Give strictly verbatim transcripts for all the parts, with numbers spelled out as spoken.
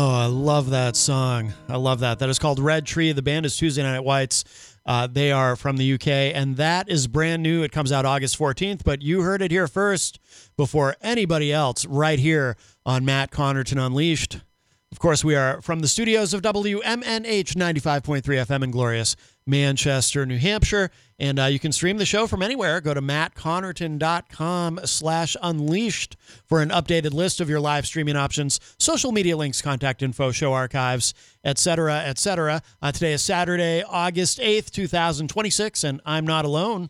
Oh, I love that song. I love that. That is called Red Tree. The band is Tuesday Night Whites. Uh, they are from the U K, and that is brand new. It comes out August fourteenth, but you heard it here first before anybody else right here on Matt Connerton Unleashed. Of course, we are from the studios of W M N H ninety-five point three F M in glorious Manchester, New Hampshire. And uh, you can stream the show from anywhere. Go to mattconnerton.com slash unleashed for an updated list of your live streaming options, social media links, contact info, show archives, et cetera, et cetera. Uh, today is Saturday, August eighth, twenty twenty-six, and I'm not alone.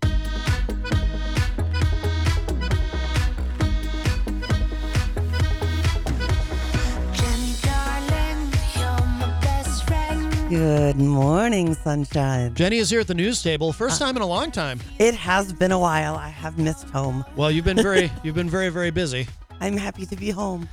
Good morning, sunshine. Jenny is here at the news table. First time in a long time. It has been a while. I have missed home. Well, you've been very, you've been very, very busy. I'm happy to be home.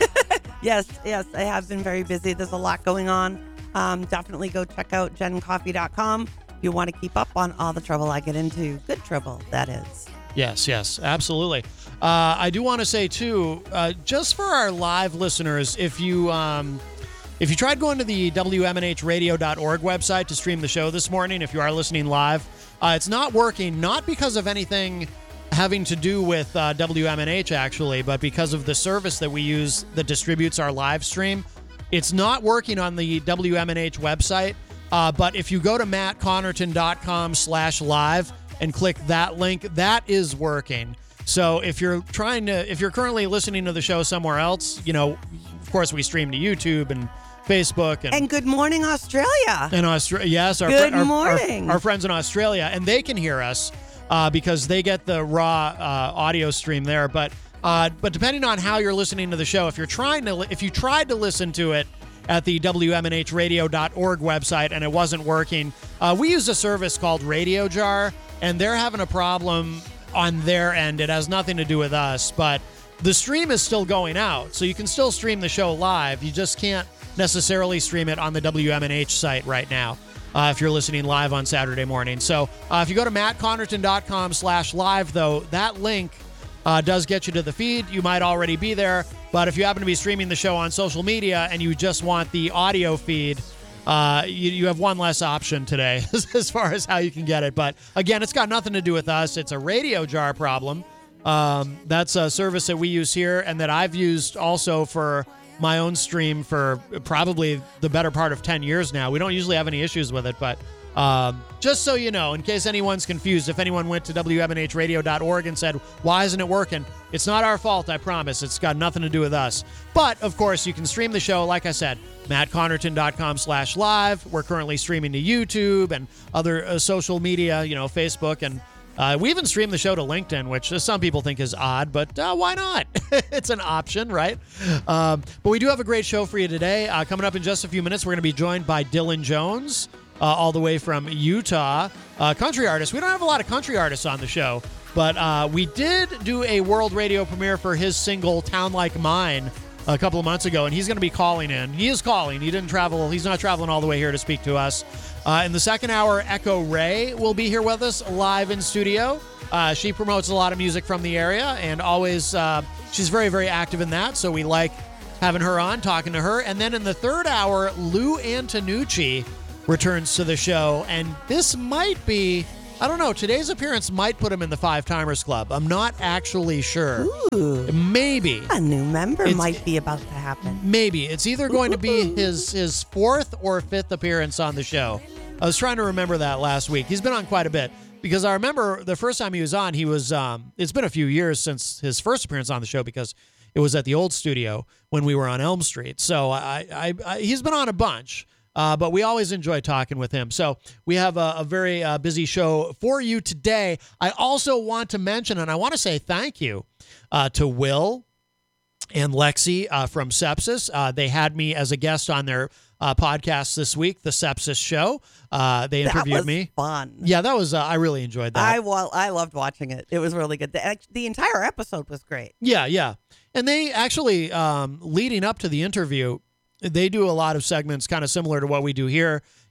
yes, yes, I have been very busy. There's a lot going on. Um, definitely go check out jen coffee dot com if you want to keep up on all the trouble I get into. Good trouble, that is. Yes, yes, absolutely. Uh, I do want to say, too, uh, just for our live listeners, if you... Um, If you tried going to the W M N H radio dot org website to stream the show this morning, if you are listening live, uh, it's not working, not because of anything having to do with uh, W M N H, actually, but because of the service that we use that distributes our live stream. It's not working on the W M N H website, uh, but if you go to mattconnerton.com slash live and click that link, that is working. So if you're trying to, if you're currently listening to the show somewhere else, you know, of course we stream to YouTube and Facebook and, and good morning, Australia. And Australia, yes, our, good our, morning, our, our friends in Australia, and they can hear us uh, because they get the raw uh, audio stream there. But uh, but depending on how you're listening to the show, if you're trying to, if you tried to listen to it at the W M N H radio dot org website and it wasn't working, uh, we use a service called Radio Jar, and they're having a problem on their end. It has nothing to do with us, but the stream is still going out, so you can still stream the show live. You just can't necessarily stream it on the W M N H site right now uh, if you're listening live on Saturday morning. So uh, if you go to mattconnerton.com slash live, though, that link uh, does get you to the feed. You might already be there, but if you happen to be streaming the show on social media and you just want the audio feed, uh, you, you have one less option today as far as how you can get it. But again, it's got nothing to do with us. It's a Radio Jar problem. Um, that's a service that we use here and that I've used also for my own stream for probably the better part of ten years now. We don't usually have any issues with it, but um, just so you know, in case anyone's confused, if anyone went to W M N H radio dot org and said, why isn't it working? It's not our fault, I promise. It's got nothing to do with us. But, of course, you can stream the show, like I said, mattconnerton.com slash live. We're currently streaming to YouTube and other uh, social media, you know, Facebook, and Uh, we even stream the show to LinkedIn, which some people think is odd, but uh, why not? It's an option, right? Um, but we do have a great show for you today. Uh, coming up in just a few minutes, we're going to be joined by Dylan Jones, uh, all the way from Utah, uh, country artist. We don't have a lot of country artists on the show, but uh, we did do a world radio premiere for his single Town Like Mine a couple of months ago, and he's going to be calling in. He is calling. He didn't travel. He's not traveling all the way here to speak to us. Uh, in the second hour, Echo Ray will be here with us live in studio. Uh, she promotes a lot of music from the area, and always uh, she's very, very active in that, so we like having her on, talking to her. And then in the third hour, Lou Antonucci returns to the show, and this might be... I don't know. Today's appearance might put him in the Five Timers Club. I'm not actually sure. Ooh. Maybe. A new member It's- might be about to happen. Maybe. It's either going to be his, his fourth or fifth appearance on the show. I was trying to remember that last week. He's been on quite a bit. Because I remember the first time he was on, he was, um, it's been a few years since his first appearance on the show because it was at the old studio when we were on Elm Street. So I, I, I he's been on a bunch. Uh, but we always enjoy talking with him. So we have a, a very uh, busy show for you today. I also want to mention, and I want to say thank you uh, to Will and Lexi uh, from Sepsis. Uh, they had me as a guest on their uh, podcast this week, The Sepsis Show. Uh, they interviewed that was me. Fun. Yeah, that was. Uh, I really enjoyed that. I well, I loved watching it. It was really good. The, the entire episode was great. Yeah, yeah. And they actually, um, leading up to the interview, they do a lot of segments kind of similar to what we do here.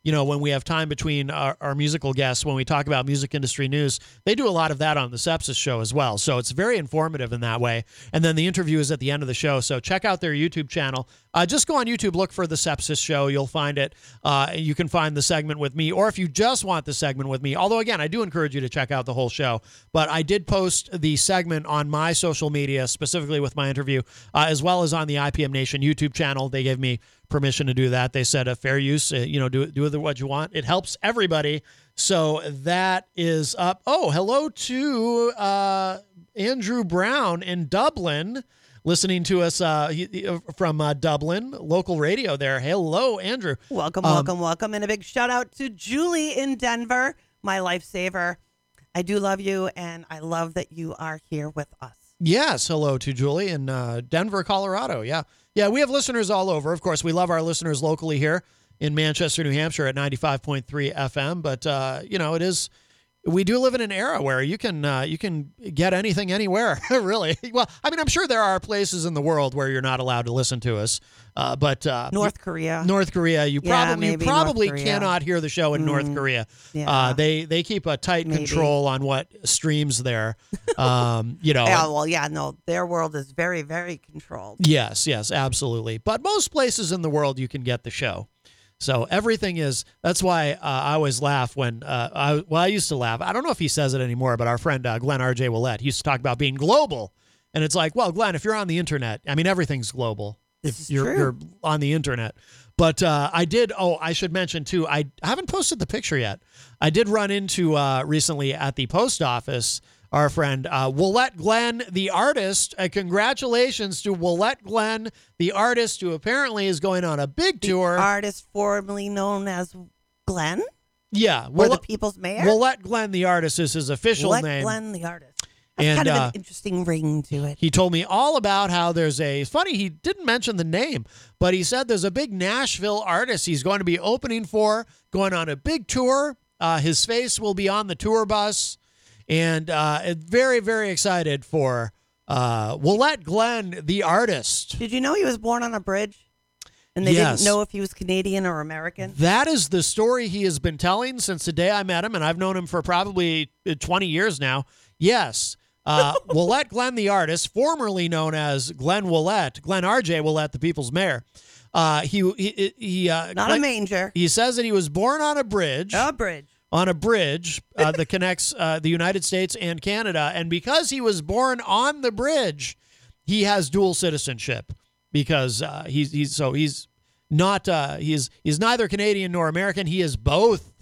you know, when we have time between our, our musical guests, when we talk about music industry news, they do a lot of that on the Sepsis Show as well. So it's very informative in that way. And then the interview is at the end of the show. So check out their YouTube channel. Uh, just go on YouTube, look for the Sepsis Show. You'll find it. Uh, you can find the segment with me, or if you just want the segment with me, although again, I do encourage you to check out the whole show, but I did post the segment on my social media, specifically with my interview, uh, as well as on the I P M Nation YouTube channel. They gave me permission to do that. They said a fair use, uh, you know, do, do with it what you want. It helps everybody. So that is up. Oh, hello to uh, Andrew Brown in Dublin, listening to us uh, he, from uh, Dublin, local radio there. Hello, Andrew. Welcome, Um, welcome, welcome. And a big shout out to Julie in Denver, my lifesaver. I do love you, and I love that you are here with us. Yes, hello to Julie in uh, Denver, Colorado. Yeah. Yeah, we have listeners all over. Of course, we love our listeners locally here in Manchester, New Hampshire at ninety-five point three F M. But, uh, you know, it is, we do live in an era where you can uh, you can get anything anywhere, really. Well, I mean, I'm sure there are places in the world where you're not allowed to listen to us. Uh, but uh, North Korea. North Korea, you Yeah, probably you maybe North probably Korea. cannot hear the show in Mm, North Korea. yeah. Uh, they they keep a tight Maybe. control on what streams there. Um, you know. Yeah, well, yeah, no, their world is very, very controlled. Yes, yes, absolutely. But most places in the world you can get the show. So everything is, that's why uh, I always laugh when, uh, I, well, I used to laugh. I don't know if he says it anymore, but our friend uh, Glenn R J Willett, he used to talk about being global. And it's like, well, Glenn, if you're on the internet, I mean, everything's global. This if is you're, true. you're on the internet. But uh, I did, oh, I should mention too, I haven't posted the picture yet. I did run into uh, recently at the post office our friend uh, Willette Glenn, the artist. Uh, congratulations to Willette Glenn, the artist, who apparently is going on a big The tour. artist formerly known as Glenn, Yeah, or Will- the People's Mayor. Willette Glenn, the artist, is his official Willette name. Glenn, the artist. That's And, kind of uh, an interesting ring to it. He told me all about how there's a, it's funny, he didn't mention the name, but he said there's a big Nashville artist he's going to be opening for, going on a big tour. Uh, his face will be on the tour bus. And uh, very, very excited for uh, Willette Glenn, the artist. Did you know he was born on a bridge? And they Yes. didn't know if he was Canadian or American? That is the story he has been telling since the day I met him, and I've known him for probably twenty years now. Yes. Uh, Willette Glenn, the artist, formerly known as Glenn Willette, Glenn R J Willette, the People's Mayor. Uh, he he, he uh, Not a manger. He says that he was born on a bridge. A bridge. On a bridge uh, that connects uh, the United States and Canada. And because he was born on the bridge, he has dual citizenship because uh, he's, he's so he's not uh, he's he's neither Canadian nor American. He is both.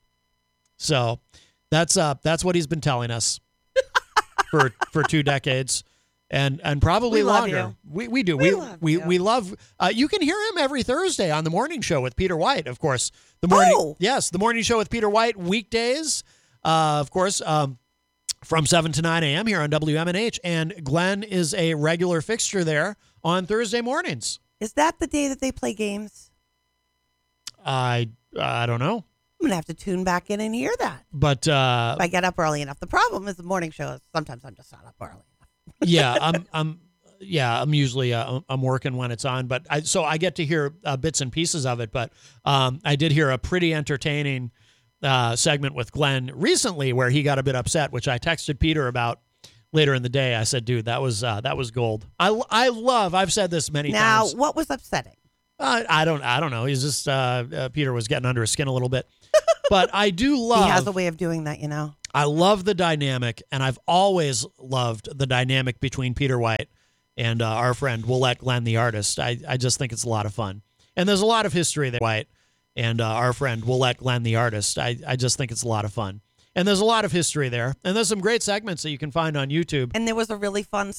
So that's uh that's what he's been telling us for for two decades. And and probably We love longer. you. We we do. We We love we you. we love uh, you can hear him every Thursday on the morning show with Peter White, of course. The morning Oh. Yes, the morning show with Peter White weekdays. Uh, of course, um, from seven to nine a.m. here on W M N H, and Glenn is a regular fixture there on Thursday mornings. Is that the day that they play games? I I don't know. I'm going to have to tune back in and hear that. But uh, If I get up early enough. The problem is the morning show. Sometimes I'm just not up early enough. yeah, I'm I'm yeah, I'm usually uh, I'm working when it's on, but I so I get to hear uh, bits and pieces of it. But um, I did hear a pretty entertaining uh, segment with Glenn recently where he got a bit upset, which I texted Peter about later in the day. I said, "Dude, that was uh, that was gold." I I love. I've said this many Now, times. what was upsetting? Uh, I don't I don't know. He's just uh, uh, Peter was getting under his skin a little bit, but I do love. He has a way of doing that, you know. I love the dynamic, and I've always loved the dynamic between Peter White and uh, our friend Willette Glenn, the artist. I, I just think it's a lot of fun. And there's a lot of history there, White, and uh, our friend Willette Glenn, the artist. I, I just think it's a lot of fun. And there's a lot of history there. And there's some great segments that you can find on YouTube. And there was a really fun